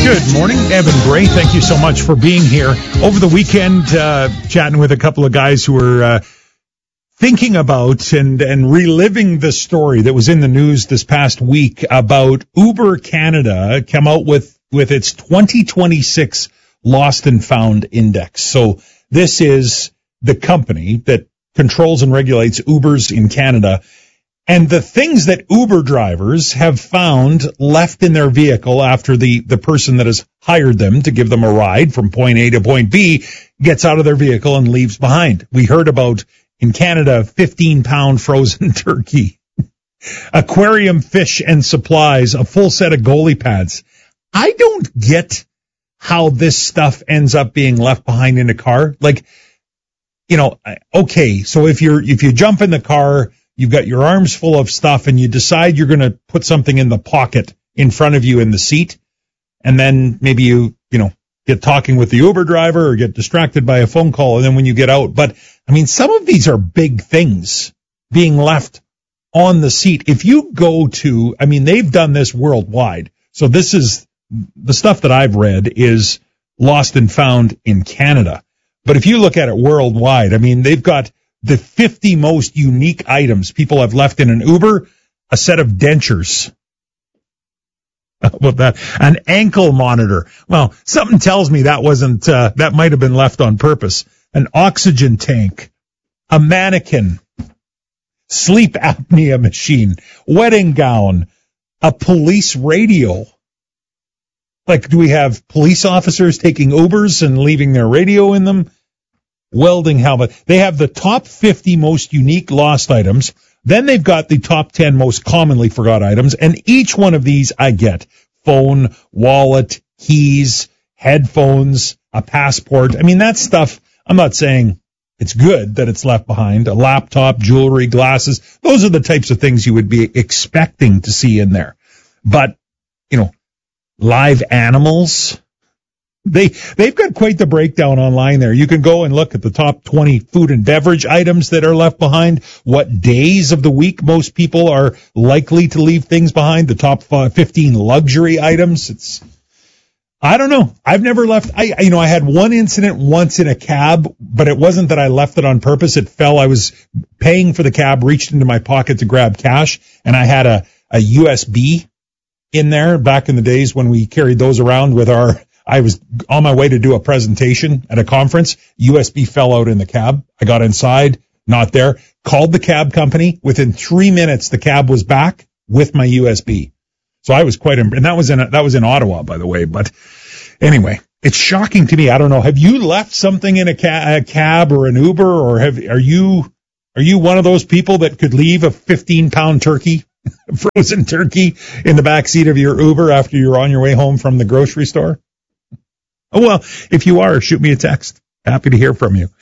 Good morning, Evan Gray. Thank you so much for being here. Over the weekend, chatting with a couple of guys who were thinking about and reliving the story that was in the news this past week about Uber Canada come out with its 2026 Lost and Found Index. So this is the company that controls and regulates Ubers in Canada. And the things that Uber drivers have found left in their vehicle after the person that has hired them to give them a ride from point A to point B gets out of their vehicle and leaves behind. We heard about, in Canada, 15-pound frozen turkey, aquarium fish and supplies, a full set of goalie pads. I don't get how this stuff ends up being left behind in a car. Like, you know, okay, so if you jump in the car, you've got your arms full of stuff and you decide you're going to put something in the pocket in front of you in the seat. And then maybe you get talking with the Uber driver or get distracted by a phone call. And then when you get out, but I mean, some of these are big things being left on the seat. If you go to, I mean, they've done this worldwide. So this is the stuff that I've read is lost and found in Canada. But if you look at it worldwide, I mean, they've got the 50 most unique items people have left in an Uber, a set of dentures. How about that? An ankle monitor. Well, something tells me that wasn't, that might have been left on purpose. An oxygen tank, a mannequin, sleep apnea machine, wedding gown, a police radio. Like, do we have police officers taking Ubers and leaving their radio in them? Welding helmet. They have the top 50 most unique lost items. Then they've got the top 10 most commonly forgot items. And each one of these I get. Phone, wallet, keys, headphones, a passport. I mean, that stuff, I'm not saying it's good that it's left behind. A laptop, jewelry, glasses. Those are the types of things you would be expecting to see in there. But, you know, live animals. They've got quite the breakdown online there. You can go and look at the top 20 food and beverage items that are left behind, what days of the week most people are likely to leave things behind, the top 15 luxury items. I don't know. I've never left. I had one incident once in a cab, but it wasn't that I left it on purpose. It fell. I was paying for the cab, reached into my pocket to grab cash, and I had a USB in there back in the days when we carried those around with I was on my way to do a presentation at a conference. USB fell out in the cab. I got inside, not there. Called the cab company. Within 3 minutes, the cab was back with my USB. So I was quite, and that was in Ottawa, by the way. But anyway, it's shocking to me. I don't know. Have you left something in a cab or an Uber, or are you one of those people that could leave a 15-pound turkey, frozen turkey, in the back seat of your Uber after you're on your way home from the grocery store? Oh, well, if you are, shoot me a text. Happy to hear from you.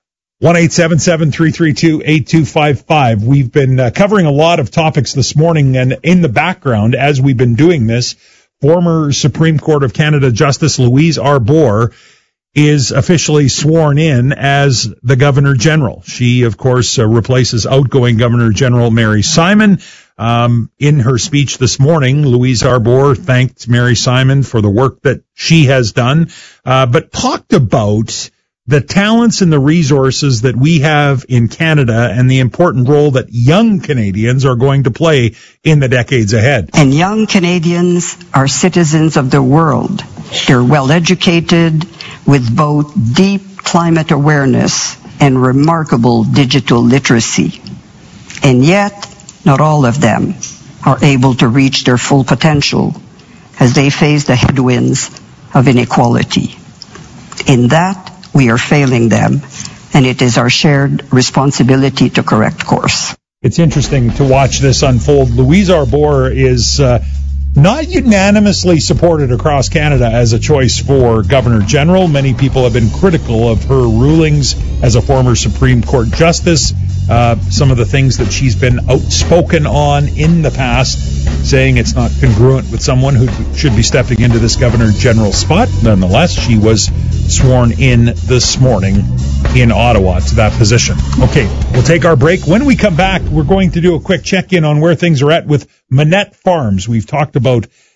1-877-332-8255. We've been covering a lot of topics this morning, and in the background, as we've been doing this, former Supreme Court of Canada Justice Louise Arbour is officially sworn in as the Governor General. She, of course, replaces outgoing Governor General Mary Simon. In her speech this morning, Louise Arbour thanked Mary Simon for the work that she has done, but talked about the talents and the resources that we have in Canada and the important role that young Canadians are going to play in the decades ahead. And young Canadians are citizens of the world. They're well educated with both deep climate awareness and remarkable digital literacy. And yet, not all of them are able to reach their full potential as they face the headwinds of inequality. In that, we are failing them, and it is our shared responsibility to correct course. It's interesting to watch this unfold. Louise Arbour is not unanimously supported across Canada as a choice for Governor General. Many people have been critical of her rulings as a former Supreme Court justice. Some of the things that she's been outspoken on in the past, saying it's not congruent with someone who should be stepping into this Governor General spot. Nonetheless, she was sworn in this morning in Ottawa to that position. Okay, we'll take our break. When we come back, we're going to do a quick check-in on where things are at with Manette Farms. We've talked about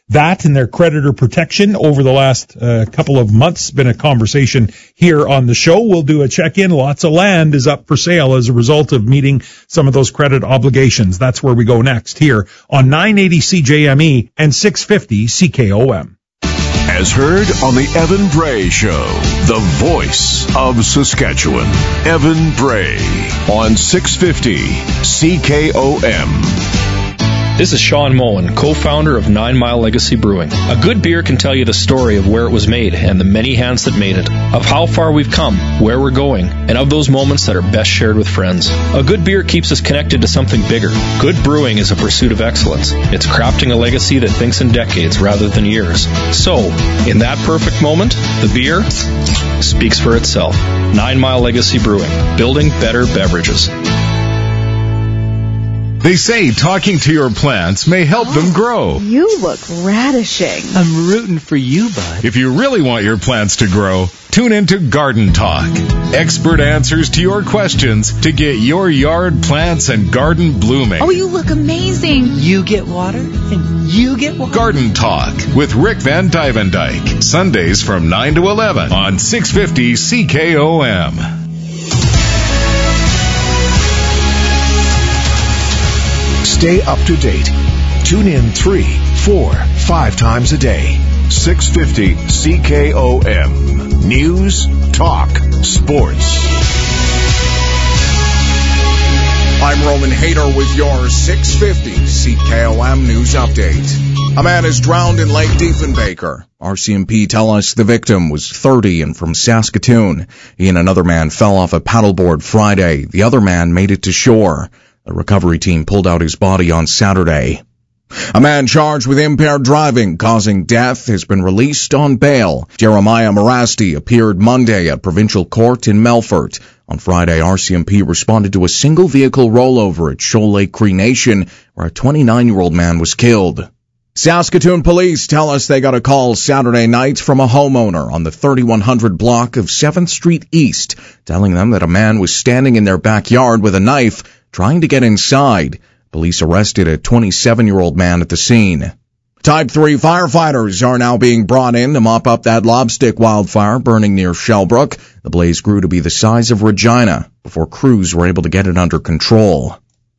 that and their creditor protection over the last couple of months. Been a conversation here on the show. We'll do a check-in. Lots of land is up for sale as a result of meeting some of those credit obligations. That's where we go next here on 980 CJME and 650 CKOM. As heard on the Evan Bray Show, the voice of Saskatchewan. Evan Bray on 650 CKOM. This is Sean Moen, co-founder of 9 Mile Legacy Brewing. A good beer can tell you the story of where it was made and the many hands that made it, of how far we've come, where we're going, and of those moments that are best shared with friends. A good beer keeps us connected to something bigger. Good brewing is a pursuit of excellence. It's crafting a legacy that thinks in decades rather than years. So, in that perfect moment, the beer speaks for itself. 9 Mile Legacy Brewing, building better beverages. They say talking to your plants may help them grow. You look radishing. I'm rooting for you, bud. If you really want your plants to grow, tune into Garden Talk. Expert answers to your questions to get your yard plants and garden blooming. Oh, you look amazing. You get water, and you get water. Garden Talk with Rick Van Dyke. Sundays from 9 to 11 on 650 CKOM. Stay up to date. Tune in 3, 4, 5 times a day. 650 CKOM. News, talk, sports. I'm Roman Hader with your 650 CKOM News Update. A man is drowned in Lake Diefenbaker. RCMP tell us the victim was 30 and from Saskatoon. He and another man fell off a paddleboard Friday. The other man made it to shore. The recovery team pulled out his body on Saturday. A man charged with impaired driving causing death has been released on bail. Jeremiah Morasti appeared Monday at Provincial Court in Melfort. On Friday, RCMP responded to a single vehicle rollover at Shoal Lake Cree Nation where a 29-year-old man was killed. Saskatoon police tell us they got a call Saturday night from a homeowner on the 3100 block of 7th Street East, telling them that a man was standing in their backyard with a knife trying to get inside. Police arrested a 27-year-old man at the scene. Type 3 firefighters are now being brought in to mop up that lobstick wildfire burning near Shellbrook. The blaze grew to be the size of Regina before crews were able to get it under control.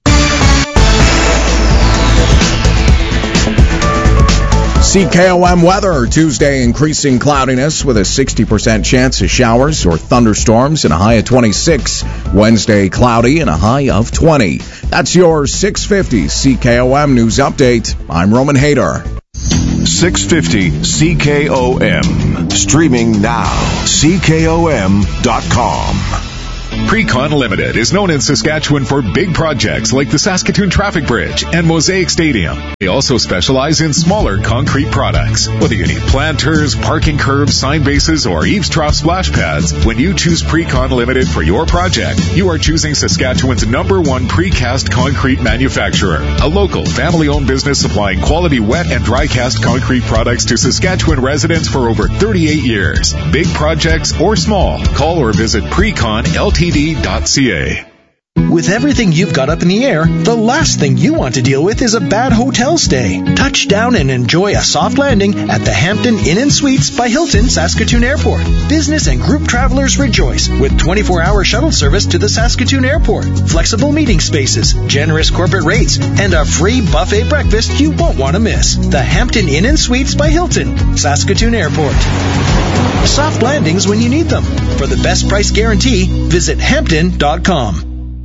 CKOM weather. Tuesday, increasing cloudiness with a 60% chance of showers or thunderstorms and a high of 26. Wednesday, cloudy and a high of 20. That's your 650 CKOM News Update. I'm Roman Hader. 650 CKOM. Streaming now. CKOM.com. Precon Limited is known in Saskatchewan for big projects like the Saskatoon Traffic Bridge and Mosaic Stadium. They also specialize in smaller concrete products. Whether you need planters, parking curbs, sign bases, or eaves trough splash pads, when you choose Precon Limited for your project, you are choosing Saskatchewan's #1 precast concrete manufacturer. A local, family-owned business supplying quality wet and dry cast concrete products to Saskatchewan residents for over 38 years. Big projects or small, call or visit PreconLTD.ca. With everything you've got up in the air, the last thing you want to deal with is a bad hotel stay. Touch down and enjoy a soft landing at the Hampton Inn & Suites by Hilton Saskatoon Airport. Business and group travelers rejoice with 24-hour shuttle service to the Saskatoon Airport, flexible meeting spaces, generous corporate rates, and a free buffet breakfast you won't want to miss. The Hampton Inn & Suites by Hilton, Saskatoon Airport. Soft landings when you need them. For the best price guarantee, visit Hampton.com.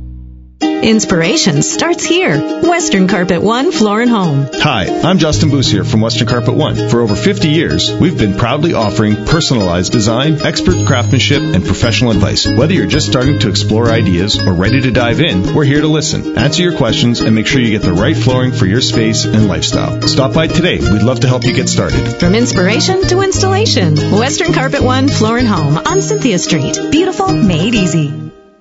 Inspiration starts here. Western Carpet One Floor and Home. Hi, I'm Justin Boussier from Western Carpet One. For over 50 years, we've been proudly offering personalized design, expert craftsmanship, and professional advice. Whether you're just starting to explore ideas or ready to dive in, we're here to listen, answer your questions, and make sure you get the right flooring for your space and lifestyle. Stop by today. We'd love to help you get started. From inspiration to installation, Western Carpet One Floor and Home on Cynthia Street. Beautiful, made easy.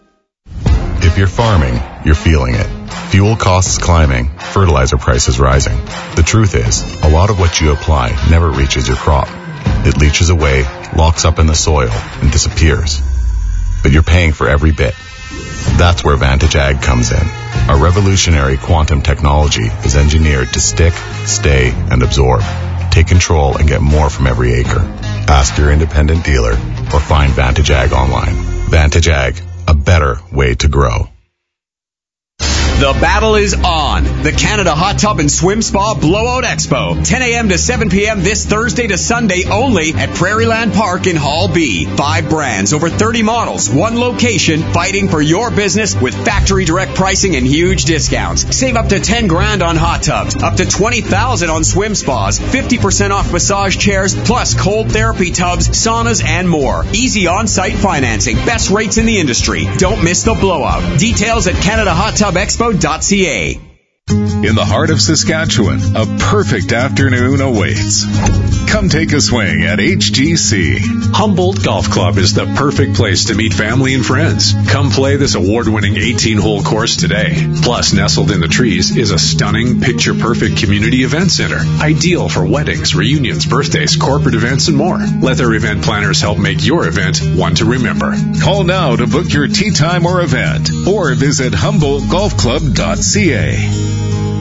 If you're farming, you're feeling it. Fuel costs climbing, fertilizer prices rising. The truth is, a lot of what you apply never reaches your crop. It leaches away, locks up in the soil, and disappears. But you're paying for every bit. That's where Vantage Ag comes in. Our revolutionary quantum technology is engineered to stick, stay, and absorb. Take control and get more from every acre. Ask your independent dealer or find Vantage Ag online. Vantage Ag, a better way to grow. The battle is on. The Canada Hot Tub and Swim Spa Blowout Expo. 10 a.m. to 7 p.m. this Thursday to Sunday only at Prairieland Park in Hall B. 5 brands, over 30 models, 1 location, fighting for your business with factory direct pricing and huge discounts. Save up to $10,000 on hot tubs, up to $20,000 on swim spas, 50% off massage chairs, plus cold therapy tubs, saunas, and more. Easy on-site financing. Best rates in the industry. Don't miss the blowout. Details at CanadaHotTubExpo.ca. In the heart of Saskatchewan, a perfect afternoon awaits. Come take a swing at HGC. Humboldt Golf Club is the perfect place to meet family and friends. Come play this award-winning 18-hole course today. Plus, nestled in the trees is a stunning, picture-perfect community event center. Ideal for weddings, reunions, birthdays, corporate events, and more. Let their event planners help make your event one to remember. Call now to book your tee time or event, or visit HumboldtGolfClub.ca.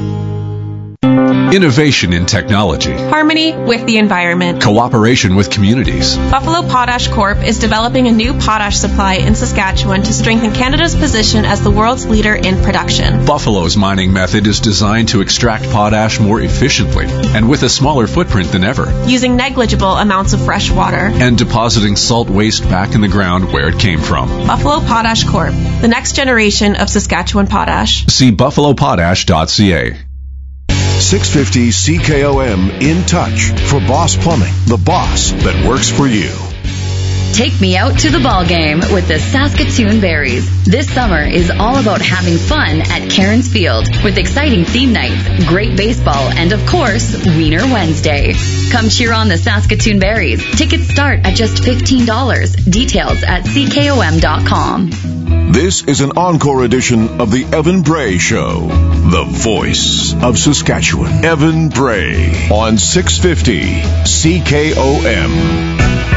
Innovation in technology. Harmony with the environment. Cooperation with communities. Buffalo Potash Corp is developing a new potash supply in Saskatchewan to strengthen Canada's position as the world's leader in production. Buffalo's mining method is designed to extract potash more efficiently and with a smaller footprint than ever. Using negligible amounts of fresh water. And depositing salt waste back in the ground where it came from. Buffalo Potash Corp, the next generation of Saskatchewan potash. See buffalopotash.ca. 650 CKOM In Touch for Boss Plumbing, the boss that works for you. Take me out to the ball game with the Saskatoon Berries. This summer is all about having fun at Cairns Field with exciting theme nights, great baseball, and of course, Wiener Wednesday. Come cheer on the Saskatoon Berries. Tickets start at just $15. Details at CKOM.com. This is an encore edition of the Evan Bray Show, the voice of Saskatchewan. Evan Bray on 650 CKOM.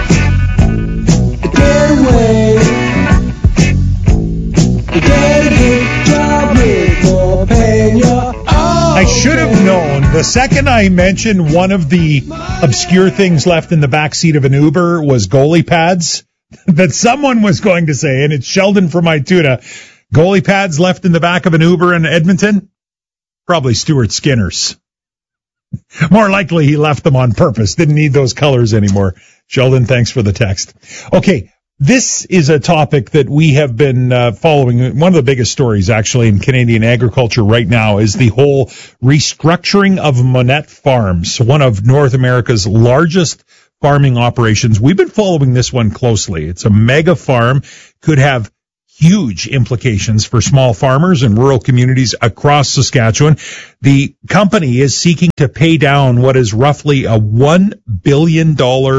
Get away. Get a good job with more pain. I should have known the second I mentioned one of the obscure things left in the backseat of an Uber was goalie pads. That someone was going to say, and it's Sheldon from Ituna, goalie pads left in the back of an Uber in Edmonton? Probably Stuart Skinner's. More likely he left them on purpose. Didn't need those colors anymore. Sheldon, thanks for the text. Okay, this is a topic that we have been following. One of the biggest stories, actually, in Canadian agriculture right now is the whole restructuring of Monette Farms, one of North America's largest farming operations. We've been following this one closely. It's a mega farm, could have huge implications for small farmers and rural communities across Saskatchewan. The company is seeking to pay down what is roughly a $1 billion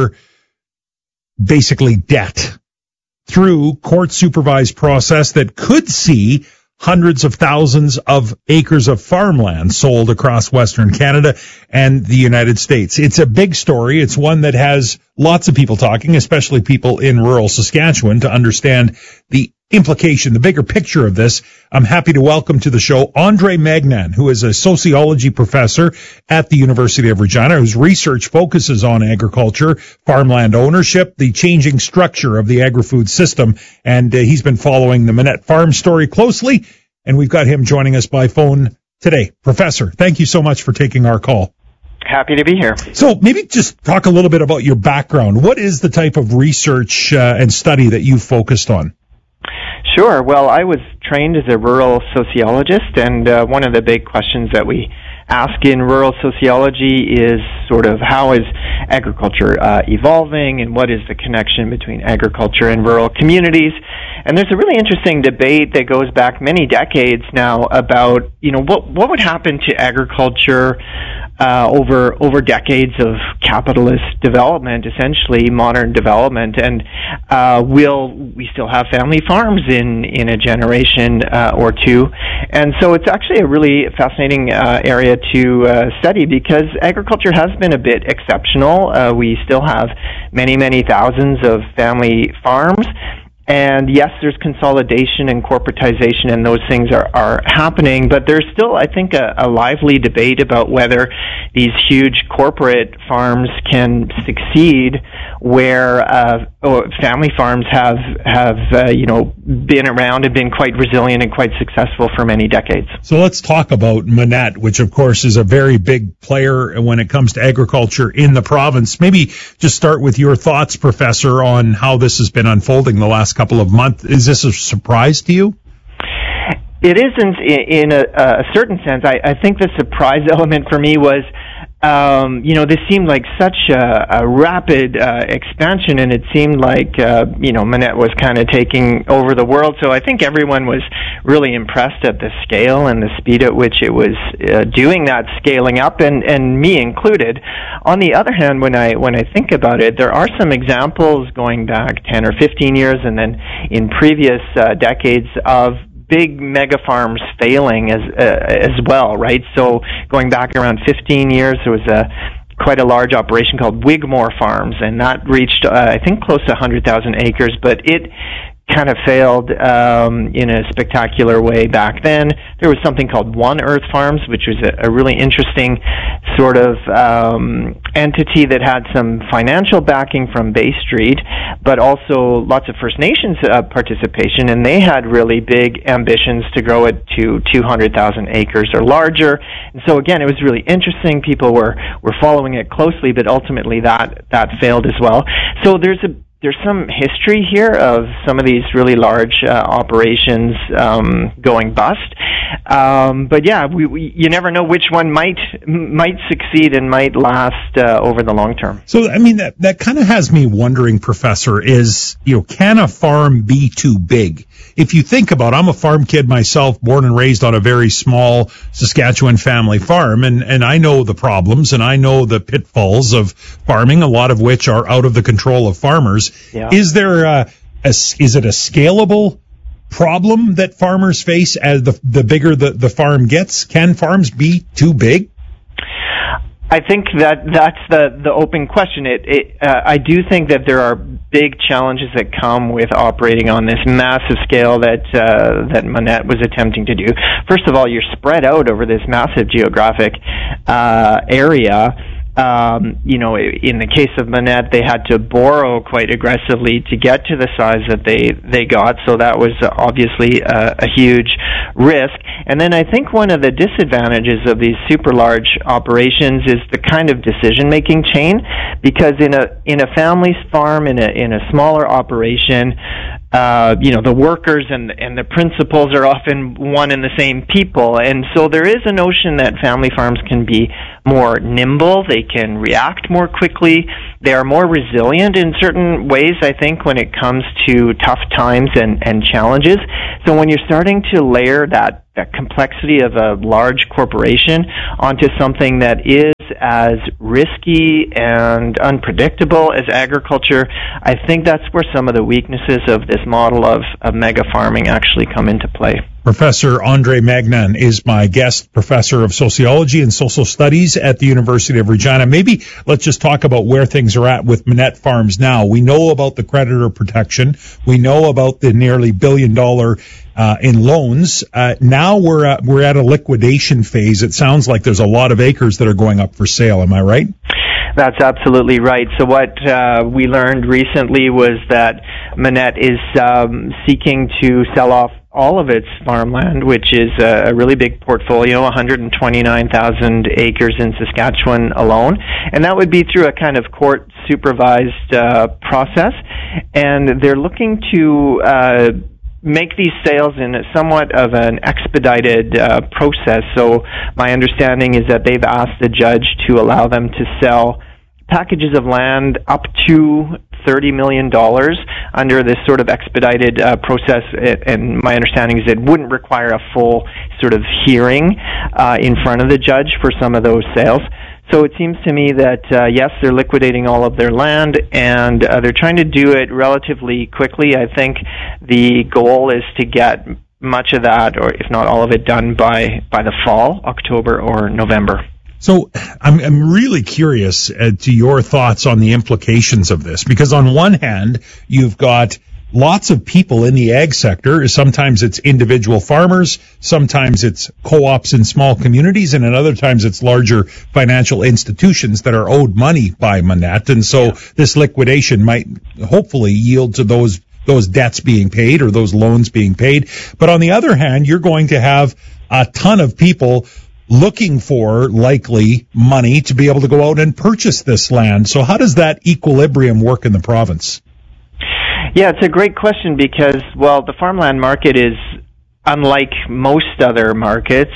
basically debt through court-supervised process that could see hundreds of thousands of acres of farmland sold across Western Canada and the United States. It's a big story. It's one that has lots of people talking, especially people in rural Saskatchewan, to understand the implication, the bigger picture of this. I'm happy to welcome to the show Andre Magnan, who is a sociology professor at the University of Regina, whose research focuses on agriculture, farmland ownership, the changing structure of the agri-food system, and he's been following the Monette Farm story closely, and we've got him joining us by phone today. Professor, thank you so much for taking our call. Happy to be here. So maybe just talk a little bit about your background. What is the type of research and study that you've focused on? Sure. Well, I was trained as a rural sociologist, and one of the big questions that we ask in rural sociology is sort of how is agriculture evolving, and what is the connection between agriculture and rural communities. And there's a really interesting debate that goes back many decades now about, what would happen to agriculture over decades of capitalist development, essentially modern development, and will we still have family farms in a generation or two? And so it's actually a really fascinating area to study, because agriculture has been a bit exceptional. We still have many thousands of family farms. And yes, there's consolidation and corporatization, and those things are happening, but there's still, I think, a lively debate about whether these huge corporate farms can succeed where family farms have been around and been quite resilient and quite successful for many decades. So let's talk about Manette, which of course is a very big player when it comes to agriculture in the province. Maybe just start with your thoughts, Professor, on how this has been unfolding the last couple of months. Is this a surprise to you? It isn't in a certain sense. I think the surprise element for me was, this seemed like such a rapid expansion, and it seemed like, Manette was kind of taking over the world. So I think everyone was really impressed at the scale and the speed at which it was doing that scaling up, and me included. On the other hand, when I think about it, there are some examples going back 10 or 15 years, and then in previous decades of big mega farms failing as well, right? So going back around 15 years, there was quite a large operation called Wigmore Farms, and that reached, I think, close to 100,000 acres, but it kind of failed in a spectacular way back then. There was something called One Earth Farms, which was a really interesting sort of entity that had some financial backing from Bay Street, but also lots of First Nations participation, and they had really big ambitions to grow it to 200,000 acres or larger. And so again, it was really interesting. People were following it closely, but ultimately that failed as well. So there's some history here of some of these really large operations going bust. But yeah, you never know which one might succeed and might last over the long term. So, I mean, that kind of has me wondering, Professor, is, can a farm be too big? If you think about it, I'm a farm kid myself, born and raised on a very small Saskatchewan family farm, and I know the problems and I know the pitfalls of farming, a lot of which are out of the control of farmers. Yeah. Is there is it a scalable problem that farmers face as the bigger the farm gets? Can farms be too big? I think that's the open question. I do think that there are big challenges that come with operating on this massive scale that Manette was attempting to do. First of all, you're spread out over this massive geographic area. In the case of Manette, they had to borrow quite aggressively to get to the size that they got, so that was obviously a huge risk. And then I think one of the disadvantages of these super large operations is the kind of decision-making chain, because in a family's farm, in a smaller operation, the workers and the principals are often one and the same people, and so there is a notion that family farms can be more nimble, they can react more quickly, they are more resilient in certain ways, I think, when it comes to tough times and challenges. So when you're starting to layer that complexity of a large corporation onto something that is as risky and unpredictable as agriculture, I think that's where some of the weaknesses of this model of mega farming actually come into play. Professor Andre Magnan is my guest, professor of sociology and social studies at the University of Regina. Maybe let's just talk about where things are at with Manette Farms now. We know about the creditor protection. We know about the nearly $1 billion in loans. Now we're at a liquidation phase. It sounds like there's a lot of acres that are going up for sale. Am I right? That's absolutely right. So what we learned recently was that Manette is seeking to sell off all of its farmland, which is a really big portfolio, 129,000 acres in Saskatchewan alone. And that would be through a kind of court-supervised process. And they're looking to make these sales in somewhat of an expedited process. So my understanding is that they've asked the judge to allow them to sell packages of land up to $30 million under this sort of expedited process, and my understanding is it wouldn't require a full sort of hearing in front of the judge for some of those sales. So it seems to me that, yes, they're liquidating all of their land, and they're trying to do it relatively quickly. I think the goal is to get much of that, or if not all of it, done by the fall, October or November. So I'm really curious to your thoughts on the implications of this, because on one hand, you've got lots of people in the ag sector. Sometimes it's individual farmers, sometimes it's co-ops in small communities, and at other times it's larger financial institutions that are owed money by Manette. And so this liquidation might hopefully yield to those debts being paid or those loans being paid. But on the other hand, you're going to have a ton of people looking for likely money to be able to go out and purchase this land. So how does that equilibrium work in the province? Yeah, it's a great question because, well, the farmland market is unlike most other markets.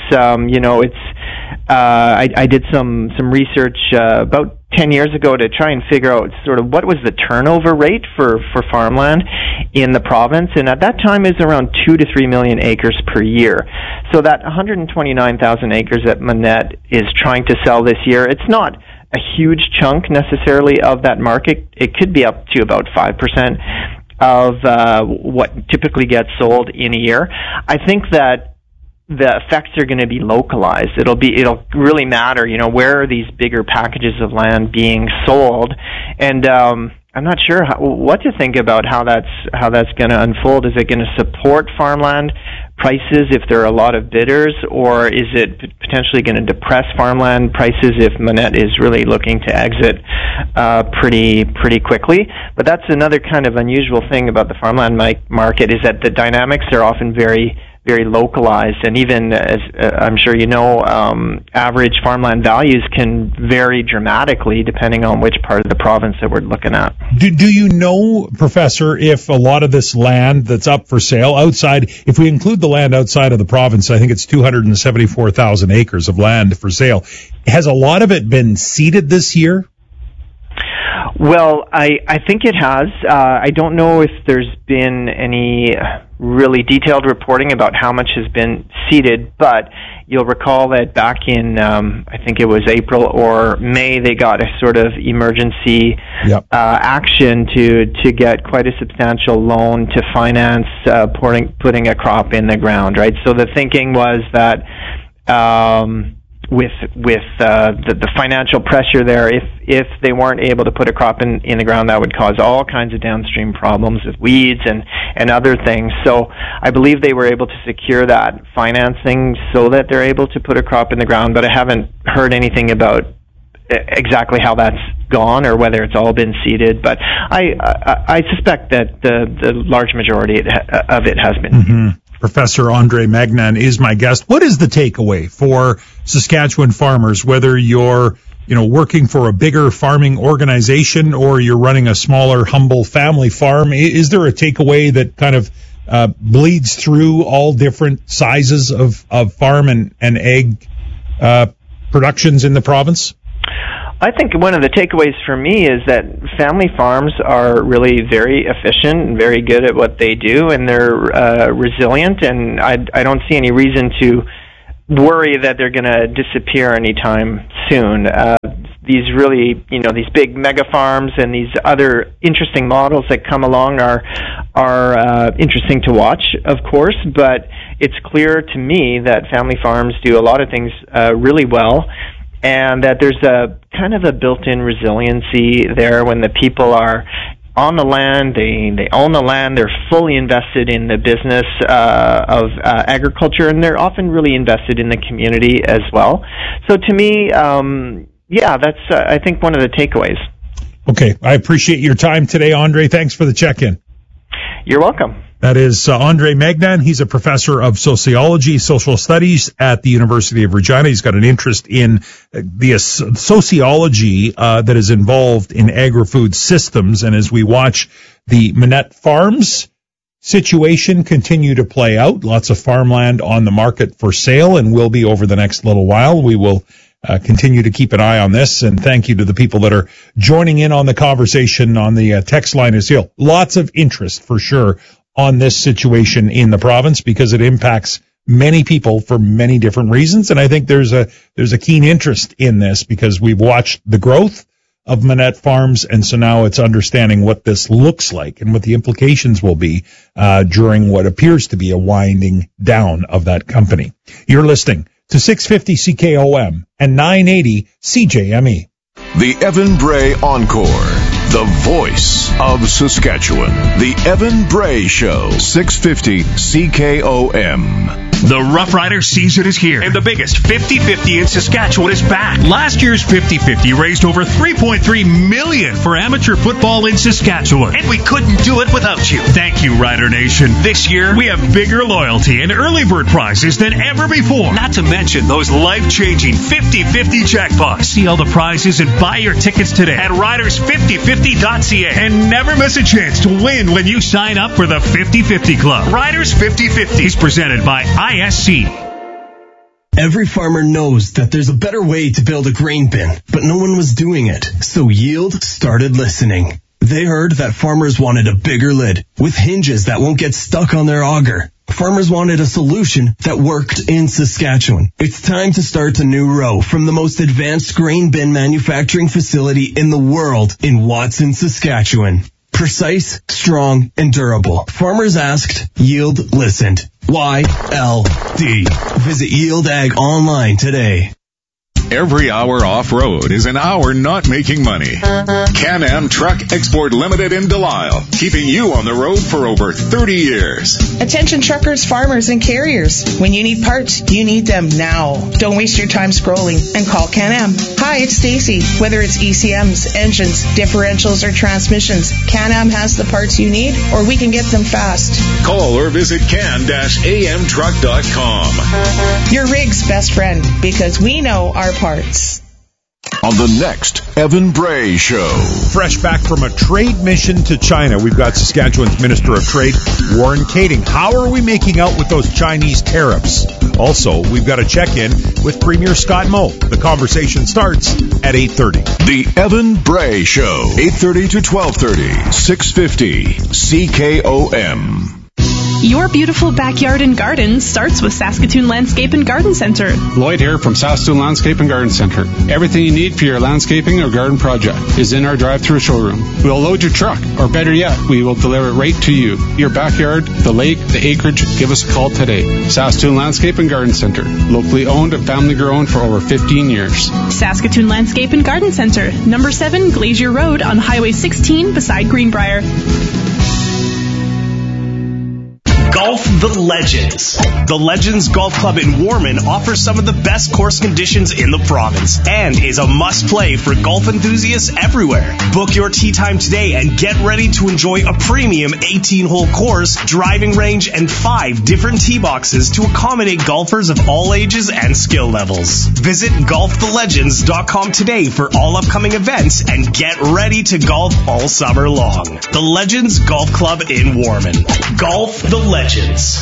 I did some research about 10 years ago to try and figure out sort of what was the turnover rate for farmland in the province, and at that time is around 2 to 3 million acres per year. So that 129,000 acres that Manette is trying to sell this year, it's not a huge chunk necessarily of that market. It could be up to about 5% of what typically gets sold in a year. I think that the effects are going to be localized. It'll really matter, where are these bigger packages of land being sold, and I'm not sure what to think about how that's going to unfold. Is it going to support farmland prices if there are a lot of bidders, or is it potentially going to depress farmland prices if Manette is really looking to exit pretty quickly? But that's another kind of unusual thing about the farmland market, is that the dynamics are often very, very localized, and even, as I'm sure you know, average farmland values can vary dramatically depending on which part of the province that we're looking at. Do you know, Professor, if a lot of this land that's up for sale outside, if we include the land outside of the province, I think it's 274,000 acres of land for sale, has a lot of it been seeded this year? Well, I think it has. I don't know if there's been any really detailed reporting about how much has been seeded, but you'll recall that back in, I think it was April or May, they got a sort of emergency action to get quite a substantial loan to finance putting a crop in the ground, right? So the thinking was that with the financial pressure there, if they weren't able to put a crop in the ground, that would cause all kinds of downstream problems with weeds and other things. So I believe they were able to secure that financing so that they're able to put a crop in the ground, but I haven't heard anything about exactly how that's gone or whether it's all been seeded. But I suspect that the large majority of it has been seeded. Professor Andre Magnan is my guest. What is the takeaway for Saskatchewan farmers, whether you're, working for a bigger farming organization or you're running a smaller, humble family farm? Is there a takeaway that kind of bleeds through all different sizes of farm and egg productions in the province? I think one of the takeaways for me is that family farms are really very efficient and very good at what they do, and they're resilient, and I don't see any reason to worry that they're going to disappear anytime soon. These really, these big mega farms and these other interesting models that come along are interesting to watch, of course, but it's clear to me that family farms do a lot of things really well, and that there's a kind of a built-in resiliency there when the people are on the land, they own the land, they're fully invested in the business of agriculture, and they're often really invested in the community as well. So to me, that's I think one of the takeaways. Okay, I appreciate your time today, Andre. Thanks for the check-in. You're welcome. That is Andre Magnan. He's a professor of sociology, social studies at the University of Regina. He's got an interest in the sociology that is involved in agri-food systems. And as we watch the Manette Farms situation continue to play out, lots of farmland on the market for sale and will be over the next little while. We will continue to keep an eye on this, and thank you to the people that are joining in on the conversation on the text line as well. Lots of interest for sure on this situation in the province because it impacts many people for many different reasons, and I think there's a keen interest in this because we've watched the growth of Manette Farms, and so now it's understanding what this looks like and what the implications will be during what appears to be a winding down of that company. You're listening to 650 CKOM and 980 CJME. The Evan Bray Encore. the voice of Saskatchewan. The Evan Bray Show, 650 CKOM. The Rough Rider season is here, and the biggest 50-50 in Saskatchewan is back. Last year's 50-50 raised over $3.3 million for amateur football in Saskatchewan, and we couldn't do it without you. Thank you, Rider Nation. This year, we have bigger loyalty and early bird prizes than ever before, not to mention those life-changing 50-50 jackpots. See all the prizes and buy your tickets today at riders5050.ca, and never miss a chance to win when you sign up for the 50-50 Club. Riders 50-50 is presented by ISC. Every farmer knows that there's a better way to build a grain bin, but no one was doing it. So Yield started listening. They heard that farmers wanted a bigger lid with hinges that won't get stuck on their auger. Farmers wanted a solution that worked in Saskatchewan. It's time to start a new row from the most advanced grain bin manufacturing facility in the world in Watson, Saskatchewan. Precise, strong, and durable. Farmers asked, Yield listened. YLD. Visit Yield Ag online today. Every hour off-road is an hour not making money. Can-Am Truck Export Limited in Delisle, keeping you on the road for over 30 years. Attention truckers, farmers, and carriers. When you need parts, you need them now. Don't waste your time scrolling and call Can-Am. Hi, it's Stacy. Whether it's ECMs, engines, differentials, or transmissions, Can-Am has the parts you need, or we can get them fast. Call or visit can-amtruck.com. Your rig's best friend, because we know our parts. On the next Evan Bray Show. Fresh back from a trade mission to China, we've got Saskatchewan's Minister of Trade, Warren Kading. How are we making out with those Chinese tariffs? Also, we've got a check-in with Premier Scott Moe. The conversation starts at 8:30. The Evan Bray Show, 8:30 to 12:30, 650 CKOM. Your beautiful backyard and garden starts with Saskatoon Landscape and Garden Center. Lloyd here from Saskatoon Landscape and Garden Center. Everything you need for your landscaping or garden project is in our drive-through showroom. We'll load your truck, or better yet, we will deliver it right to you. Your backyard, the lake, the acreage, give us a call today. Saskatoon Landscape and Garden Center. Locally owned and family grown for over 15 years. Saskatoon Landscape and Garden Center, number 7 Glacier Road on Highway 16 beside Greenbrier. Golf the Legends. The Legends Golf Club in Warman offers some of the best course conditions in the province and is a must-play for golf enthusiasts everywhere. Book your tee time today and get ready to enjoy a premium 18-hole course, driving range, and 5 different tee boxes to accommodate golfers of all ages and skill levels. Visit golfthelegends.com today for all upcoming events and get ready to golf all summer long. The Legends Golf Club in Warman. Golf the Legends.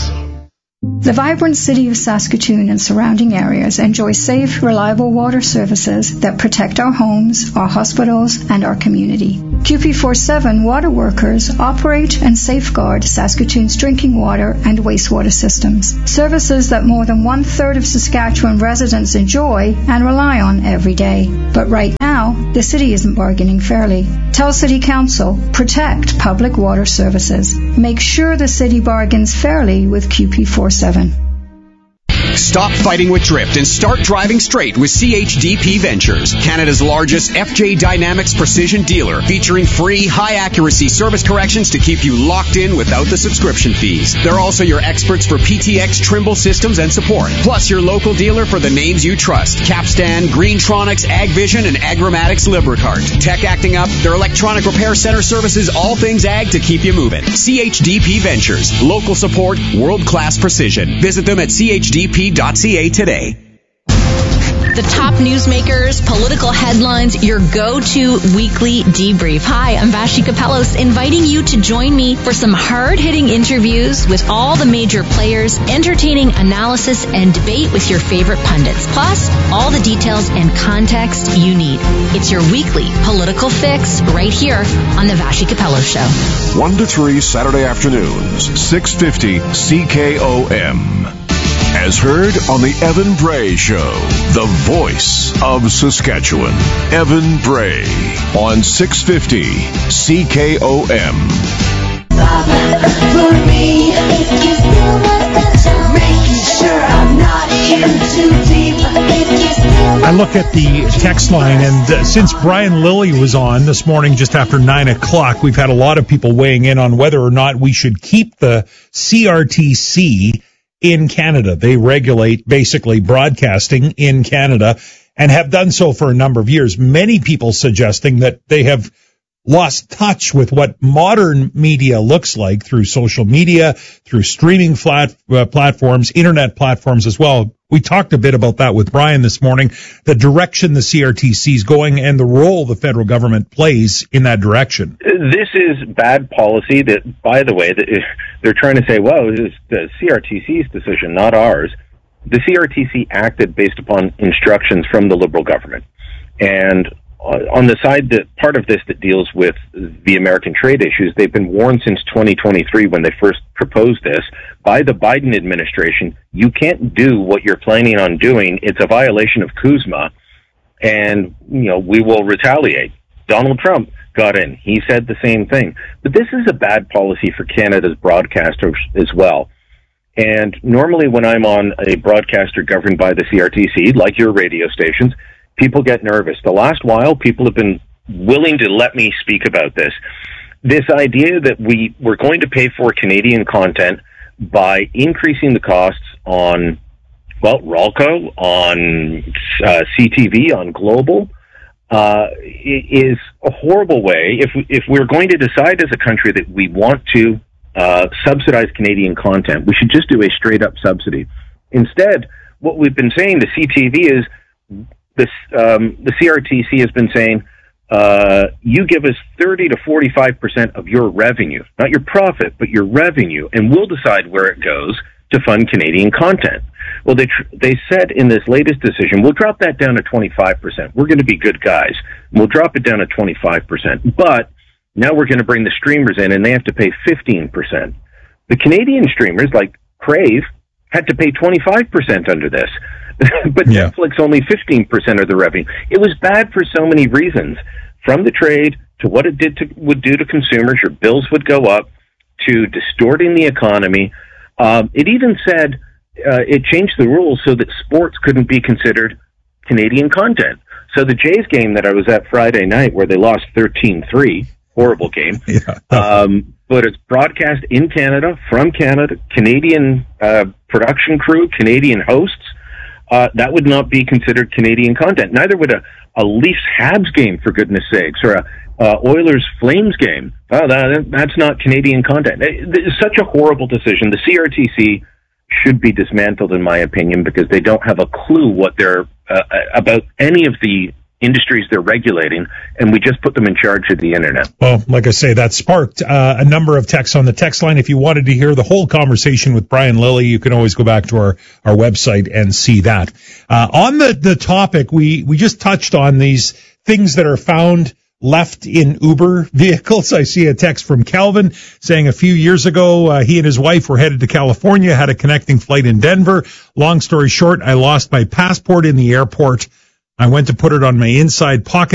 The vibrant city of Saskatoon and surrounding areas enjoy safe, reliable water services that protect our homes, our hospitals, and our community. QP47 water workers operate and safeguard Saskatoon's drinking water and wastewater systems, services that more than 1/3 of Saskatchewan residents enjoy and rely on every day. But right now, the city isn't bargaining fairly. Tell City Council, protect public water services. Make sure the city bargains fairly with QP47. Stop fighting with drift and start driving straight with CHDP Ventures, Canada's largest FJ Dynamics precision dealer, featuring free, high-accuracy service corrections to keep you locked in without the subscription fees. They're also your experts for PTX Trimble systems and support, plus your local dealer for the names you trust: Capstan, Greentronics, AgVision, and Agromatics Lubricart. Tech acting up, their electronic repair center services all things ag to keep you moving. CHDP Ventures, local support, world-class precision. Visit them at CHDP.ca today. The top newsmakers, political headlines, your go-to weekly debrief. Hi, I'm Vashi Kapelos, inviting you to join me for some hard-hitting interviews with all the major players, entertaining analysis and debate with your favorite pundits, plus all the details and context you need. It's your weekly political fix right here on the Vashi Kapelos Show. 1 to 3 Saturday afternoons, 650 CKOM. As heard on the Evan Bray Show, the voice of Saskatchewan. Evan Bray on 650 CKOM. For me, making sure I'm not I look at the text line, and since Brian Lilly was on this morning just after 9 o'clock, we've had a lot of people weighing in on whether or not we should keep the CRTC in Canada. They regulate basically broadcasting in Canada and have done so for a number of years. Many people suggesting that they have lost touch with what modern media looks like through social media, through streaming platforms, internet platforms as well. We talked a bit about that with Brian this morning, the direction the CRTC is going and the role the federal government plays in that direction. This is bad policy that, by the way, they're trying to say, well, it is the CRTC's decision, not ours. The CRTC acted based upon instructions from the Liberal government. And on the side, that part of this that deals with the American trade issues, they've been warned since 2023 when they first proposed this by the Biden administration. You can't do what you're planning on doing. It's a violation of CUSMA, and we will retaliate. Donald Trump got in. He said the same thing. But this is a bad policy for Canada's broadcasters as well. And normally when I'm on a broadcaster governed by the CRTC, like your radio stations, people get nervous. The last while, people have been willing to let me speak about this. This idea that we're going to pay for Canadian content by increasing the costs on, Ralco, on CTV, on Global, is a horrible way. If we're going to decide as a country that we want to subsidize Canadian content, we should just do a straight-up subsidy. Instead, what we've been saying to CTV is, the CRTC has been saying, you give us 30 to 45% of your revenue, not your profit, but your revenue, and we'll decide where it goes to fund Canadian content. Well, they said in this latest decision, we'll drop that down to 25%. We're going to be good guys. We'll drop it down to 25%. But now we're going to bring the streamers in, and they have to pay 15%. The Canadian streamers, like Crave, had to pay 25% under this. But Netflix only 15% of the revenue. It was bad for so many reasons, from the trade to what it would do to consumers. Your bills would go up, to distorting the economy. It even said it changed the rules so that sports couldn't be considered Canadian content. So the Jays game that I was at Friday night, where they lost 13-3, horrible game, but it's broadcast in Canada, from Canada, Canadian production crew, Canadian hosts. That would not be considered Canadian content. Neither would a Leafs-Habs game, for goodness sakes, or a Oilers-Flames game. Oh, that's not Canadian content. It's such a horrible decision. The CRTC should be dismantled, in my opinion, because they don't have a clue what they're about any of the industries they're regulating, and we just put them in charge of the internet. Well, like I say, that sparked a number of texts on the text line. If you wanted to hear the whole conversation with Brian Lilly, you can always go back to our website and see that. On the topic, we just touched on these things that are found left in Uber vehicles. I see a text from Calvin saying a few years ago, he and his wife were headed to California, had a connecting flight in Denver. Long story short, I lost my passport in the airport. I went to put it on my inside pocket